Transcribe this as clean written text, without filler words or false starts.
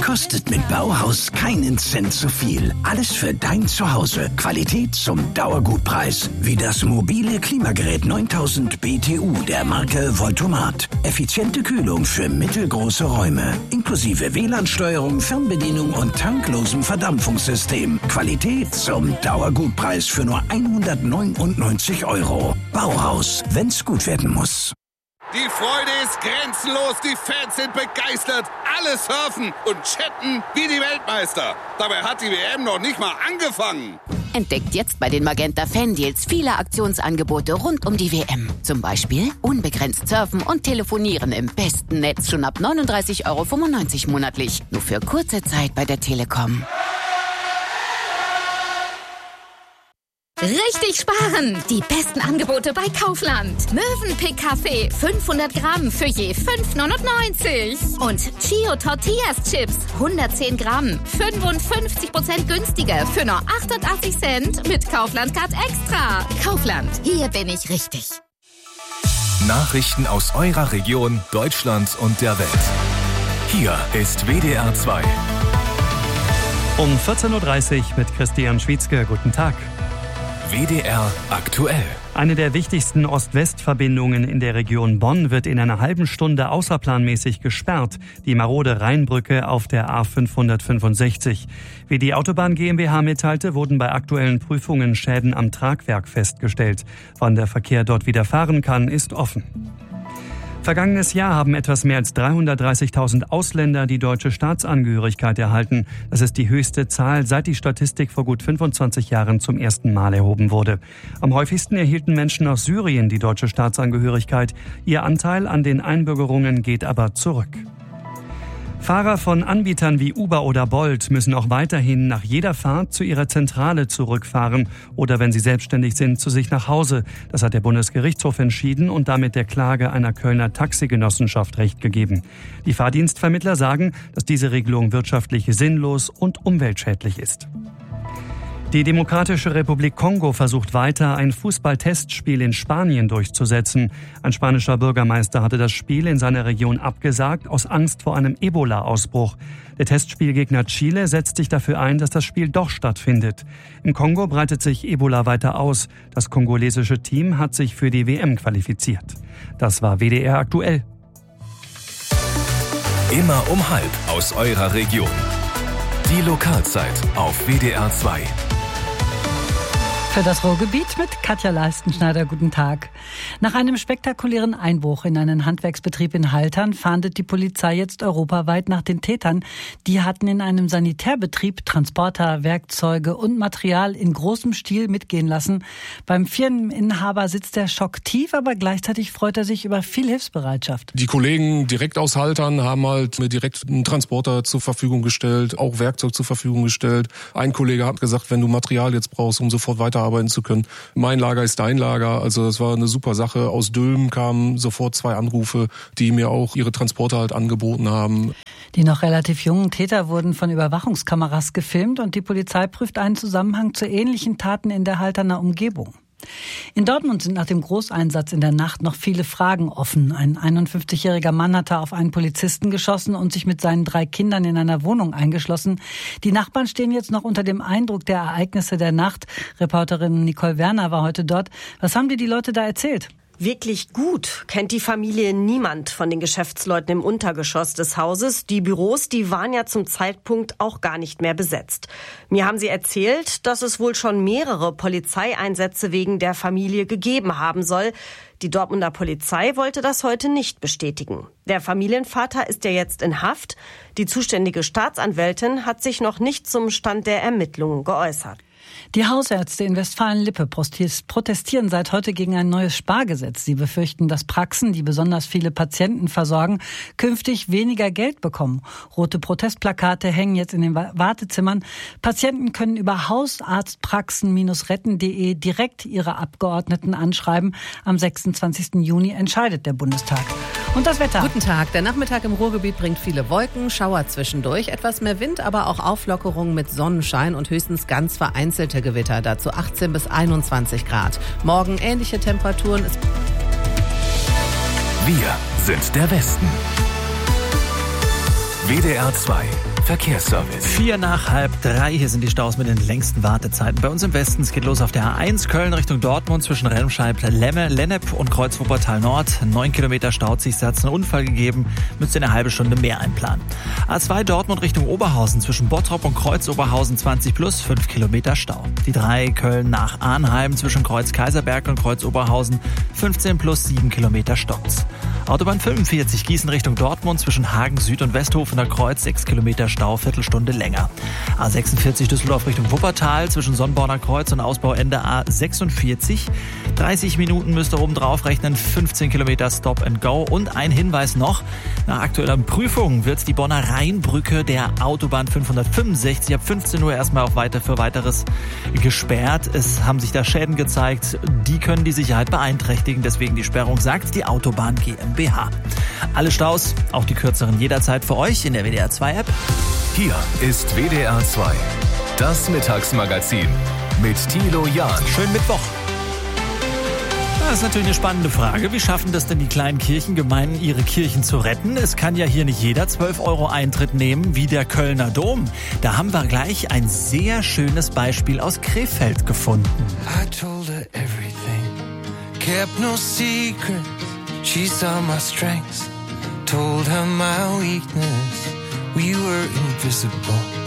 kostet mit Bauhaus keinen Cent zu viel. Alles für dein Zuhause. Qualität zum Dauergutpreis. Wie das mobile Klimagerät 9000 BTU der Marke Voltomat. Effiziente Kühlung für mittelgroße Räume. Inklusive WLAN-Steuerung, Fernbedienung und tanklosem Verdampfungssystem. Qualität zum Dauergutpreis für nur 199 €. Bauhaus, wenn's gut werden muss. Die Freude ist grenzenlos, die Fans sind begeistert, alle surfen und chatten wie die Weltmeister. Dabei hat die WM noch nicht mal angefangen. Entdeckt jetzt bei den Magenta Fan-Deals viele Aktionsangebote rund um die WM. Zum Beispiel unbegrenzt surfen und telefonieren im besten Netz schon ab 39,95 € monatlich. Nur für kurze Zeit bei der Telekom. Richtig sparen! Die besten Angebote bei Kaufland. Mövenpick Kaffee 500 Gramm für je 5,99 €. Und Chio Tortillas Chips 110 Gramm 55% günstiger für nur 88 Cent mit Kaufland Card Extra. Kaufland, hier bin ich richtig. Nachrichten aus eurer Region, Deutschland und der Welt. Hier ist WDR 2. Um 14:30 Uhr mit Christian Schwietzke. Guten Tag. WDR aktuell. Eine der wichtigsten Ost-West-Verbindungen in der Region Bonn wird in einer halben Stunde außerplanmäßig gesperrt. Die marode Rheinbrücke auf der A565. Wie die Autobahn GmbH mitteilte, wurden bei aktuellen Prüfungen Schäden am Tragwerk festgestellt. Wann der Verkehr dort wieder fahren kann, ist offen. Vergangenes Jahr haben etwas mehr als 330.000 Ausländer die deutsche Staatsangehörigkeit erhalten. Das ist die höchste Zahl, seit die Statistik vor gut 25 Jahren zum ersten Mal erhoben wurde. Am häufigsten erhielten Menschen aus Syrien die deutsche Staatsangehörigkeit. Ihr Anteil an den Einbürgerungen geht aber zurück. Fahrer von Anbietern wie Uber oder Bolt müssen auch weiterhin nach jeder Fahrt zu ihrer Zentrale zurückfahren oder, wenn sie selbstständig sind, zu sich nach Hause. Das hat der Bundesgerichtshof entschieden und damit der Klage einer Kölner Taxigenossenschaft Recht gegeben. Die Fahrdienstvermittler sagen, dass diese Regelung wirtschaftlich sinnlos und umweltschädlich ist. Die Demokratische Republik Kongo versucht weiter, ein Fußballtestspiel in Spanien durchzusetzen. Ein spanischer Bürgermeister hatte das Spiel in seiner Region abgesagt, aus Angst vor einem Ebola-Ausbruch. Der Testspielgegner Chile setzt sich dafür ein, dass das Spiel doch stattfindet. Im Kongo breitet sich Ebola weiter aus. Das kongolesische Team hat sich für die WM qualifiziert. Das war WDR aktuell. Immer um 12 aus eurer Region. Die Lokalzeit auf WDR 2. Für das Ruhrgebiet mit Katja Leistenschneider. Guten Tag. Nach einem spektakulären Einbruch in einen Handwerksbetrieb in Haltern fahndet die Polizei jetzt europaweit nach den Tätern. Die hatten in einem Sanitärbetrieb Transporter, Werkzeuge und Material in großem Stil mitgehen lassen. Beim Firmeninhaber sitzt der Schock tief, aber gleichzeitig freut er sich über viel Hilfsbereitschaft. Die Kollegen direkt aus Haltern haben halt mir direkt einen Transporter zur Verfügung gestellt, auch Werkzeug zur Verfügung gestellt. Ein Kollege hat gesagt, wenn du Material jetzt brauchst, um sofort weiterarbeiten zu können. Mein Lager ist dein Lager. Also das war eine super Sache. Aus Dülmen kamen sofort 2 Anrufe, die mir auch ihre Transporter halt angeboten haben. Die noch relativ jungen Täter wurden von Überwachungskameras gefilmt und die Polizei prüft einen Zusammenhang zu ähnlichen Taten in der Halterner Umgebung. In Dortmund sind nach dem Großeinsatz in der Nacht noch viele Fragen offen. Ein 51-jähriger Mann hatte auf einen Polizisten geschossen und sich mit seinen 3 Kindern in einer Wohnung eingeschlossen. Die Nachbarn stehen jetzt noch unter dem Eindruck der Ereignisse der Nacht. Reporterin Nicole Werner war heute dort. Was haben dir die Leute da erzählt? Wirklich gut kennt die Familie niemand von den Geschäftsleuten im Untergeschoss des Hauses. Die Büros, die waren ja zum Zeitpunkt auch gar nicht mehr besetzt. Mir haben sie erzählt, dass es wohl schon mehrere Polizeieinsätze wegen der Familie gegeben haben soll. Die Dortmunder Polizei wollte das heute nicht bestätigen. Der Familienvater ist ja jetzt in Haft. Die zuständige Staatsanwältin hat sich noch nicht zum Stand der Ermittlungen geäußert. Die Hausärzte in Westfalen-Lippe protestieren seit heute gegen ein neues Spargesetz. Sie befürchten, dass Praxen, die besonders viele Patienten versorgen, künftig weniger Geld bekommen. Rote Protestplakate hängen jetzt in den Wartezimmern. Patienten können über hausarztpraxen-retten.de direkt ihre Abgeordneten anschreiben. Am 26. Juni entscheidet der Bundestag. Und das Wetter. Guten Tag. Der Nachmittag im Ruhrgebiet bringt viele Wolken, Schauer zwischendurch, etwas mehr Wind, aber auch Auflockerung mit Sonnenschein und höchstens ganz vereinzelte Gewitter. Dazu 18 bis 21 Grad. Morgen ähnliche Temperaturen. Wir sind der Westen. WDR 2 Verkehrsservice. 2:04. Hier sind die Staus mit den längsten Wartezeiten bei uns im Westen. Es geht los auf der A1 Köln Richtung Dortmund zwischen Remscheid, Lennep und Kreuz Wuppertal Nord. 9 Kilometer staut sich, hat es einen Unfall gegeben. Müsst ihr eine halbe Stunde mehr einplanen. A2 Dortmund Richtung Oberhausen zwischen Bottrop und Kreuz Oberhausen 20 plus 5 Kilometer Stau. Die 3 Köln nach Arnheim zwischen Kreuz Kaiserberg und Kreuz Oberhausen 15 plus 7 Kilometer Staus. Autobahn 45 Gießen Richtung Dortmund zwischen Hagen Süd und Westhofener Kreuz 6 Kilometer Stau, Viertelstunde länger. A46 Düsseldorf Richtung Wuppertal zwischen Sonnborner Kreuz und Ausbauende A46. 30 Minuten müsst ihr oben drauf rechnen, 15 Kilometer Stop and Go. Und ein Hinweis noch, nach aktueller Prüfung wird die Bonner Rheinbrücke der Autobahn 565 ab 15 Uhr erstmal auch für weiteres gesperrt. Es haben sich da Schäden gezeigt, die können die Sicherheit beeinträchtigen. Deswegen die Sperrung, sagt die Autobahn GmbH. Alle Staus, auch die kürzeren, jederzeit für euch in der WDR 2 App. Hier ist WDR 2, das Mittagsmagazin mit Thilo Jahn. Schönen Mittwoch. Das ist natürlich eine spannende Frage. Wie schaffen das denn die kleinen Kirchengemeinden, ihre Kirchen zu retten? Es kann ja hier nicht jeder 12 € Eintritt nehmen, wie der Kölner Dom. Da haben wir gleich ein sehr schönes Beispiel aus Krefeld gefunden. I told her everything, kept no secrets. She saw my strengths, told her my weakness. We were invisible.